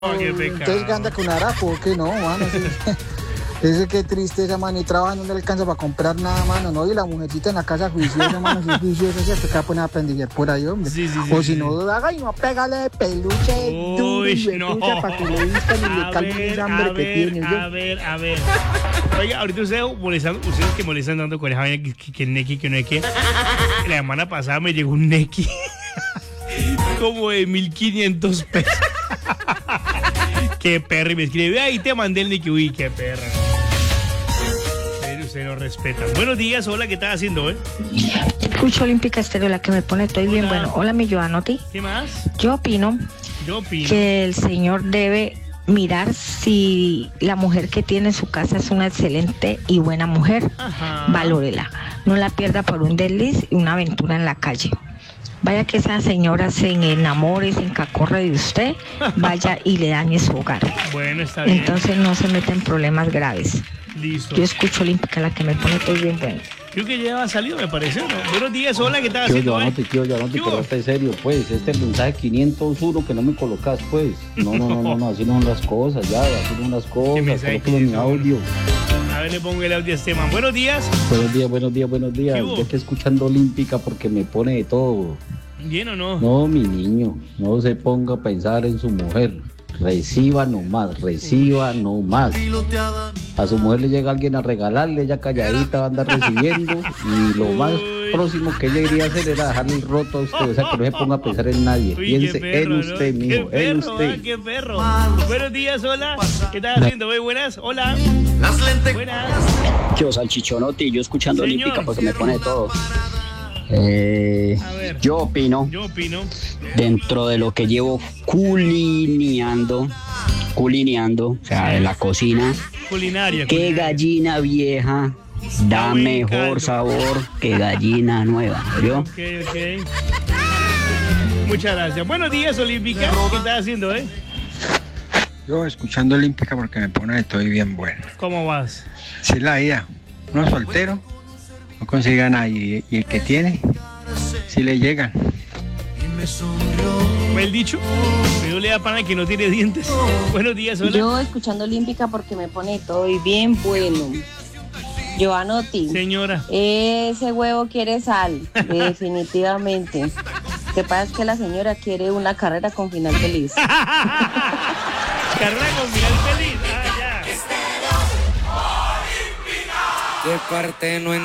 qué pecado. Entonces anda con harapo, que no, mano. Ese qué tristeza, mano, y trabaja no le alcanza para comprar nada, mano, ¿no? Y la mujercita en la casa juiciosa, mano, si es juiciosa, se acaba a poner a pendillar por ahí, hombre. Sí, o si no, haga y no pégale de peluche duro y de no. pucha para que le vistan y le calmen esa hambre que tiene. A ver. Oiga, ahorita ustedes que molestan dando con esa vaina que neki, que no es que. La semana pasada me llegó un neki como de 1.500 pesos. Qué perra, y me escribe, ahí te mandé el neki, uy, qué perra. Pero usted no respeta. Buenos días, hola, ¿qué estás haciendo, Escucho Olímpica Estéreo, la que me pone, estoy bien bueno. Hola, mi Joanotti. ¿Qué más? Yo opino que el señor debe mirar si la mujer que tiene en su casa es una excelente y buena mujer. Ajá. Valórela. No la pierda por un desliz y una aventura en la calle. Vaya que esa señora se enamore, se encacorre de usted, vaya y le dañe su hogar. Bueno, está bien. Entonces no se mete en problemas graves. Listo. Yo escucho Olímpica, la que me pone, estoy bien bueno. Creo que ya ha salido, me parece, ¿no? Buenos días, hola, ¿qué estás haciendo? Tío Giovanotti, pero esté serio, pues, este mensaje 501 que no me colocas, pues. No, así no son las cosas, ya, así no son las cosas, colóqueme mi audio. A ver, le pongo el audio a este man. Buenos días. Buenos días. Yo estoy escuchando Olímpica porque me pone de todo. ¿Bien o no? No, mi niño, no se ponga a pensar en su mujer. Reciba nomás. A su mujer le llega alguien a regalarle, ella calladita va a andar recibiendo y lo más próximo que ella iría a hacer era dejarle el roto a usted, o sea que no se ponga a pensar en nadie. Piense en usted, mijo, en usted. ¡Qué perro! Buenos días, hola. ¿Qué estás haciendo? Buenas, hola. Buenas. Yo, Salchichonotti, yo escuchando Señor. Olímpica porque me pone de todo. Yo opino, dentro de lo que llevo culineando, o sea, en la cocina, Culinaria. que gallina vieja da mejor sabor que gallina nueva, ¿yo? Ok. Muchas gracias. Buenos días, Olímpica. ¿Qué estás haciendo, Yo escuchando Olímpica porque me pone estoy bien bueno. ¿Cómo vas? Si es la idea, uno soltero, no consigue a nadie y el que tiene, si le llegan. ¿El dicho? Me duele a pana que no tiene dientes. Buenos días, hola. Yo escuchando Olímpica porque me pone todo y bien bueno. Joanotti. Señora. Ese huevo quiere sal, definitivamente. Lo que pasa es que la señora quiere una carrera con final feliz. Carrera con final feliz. Ah, ya. De parte no